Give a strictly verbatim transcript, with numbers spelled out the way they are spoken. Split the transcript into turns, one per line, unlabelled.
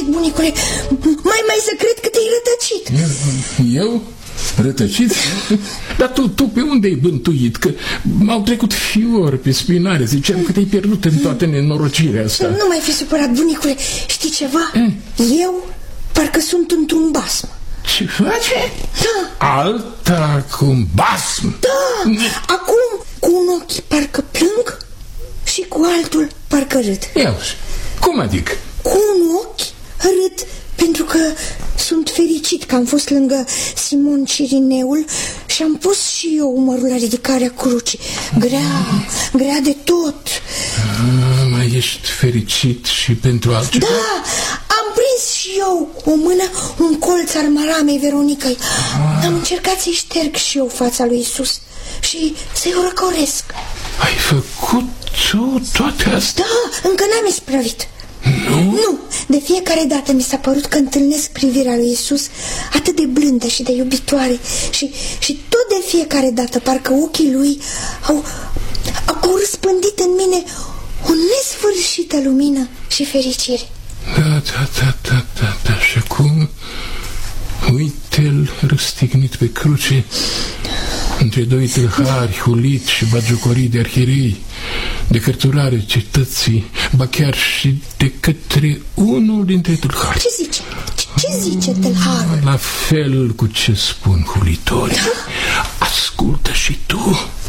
bunicule, mai mai să cred că te-ai rătăcit.
Eu? Rătăcit? Dar tu, tu pe unde ai bântuit? Că m-au trecut fiori pe spinare. Ziceam că te-ai pierdut în toată nenorocirea asta.
Nu mai fi supărat, bunicule. Știi ceva? Mm. Eu parcă sunt într-un basm.
Ce face?
Da.
Alta cu un basm?
Da. Mm. Acum cu un ochi parcă plâng și cu altul parcă râd.
Ia, cum adică?
Cu un ochi râd pentru că sunt fericit că am fost lângă Simon Cirineul și am pus și eu umărul la ridicarea crucii. Grea, grea de tot.
A, mai ești fericit și pentru altceva?
Da, am prins și eu o mână, un colț al maramei Veronicăi. Ah. Am încercat să-i șterg și eu fața lui Iisus și să-i o răcoresc.
Ai făcut tu toate astea?
Da, încă n-am isprăvit.
Nu?
Nu, de fiecare dată mi s-a părut că întâlnesc privirea lui Iisus atât de blândă și de iubitoare și, și tot de fiecare dată parcă ochii lui au, au răspândit în mine o nesfârșită lumină și fericire.
Da, da, da, da, da, da. Și acum uite-l răstignit pe cruce între doi tâlhari, hulit și bagiocorii de arhierei, de cărturare cetății, ba chiar și de către unul dintre tâlhari.
Ce zice? Ce, ce zice tâlharul?
La fel cu ce spun hulitorii. Ascultă și tu.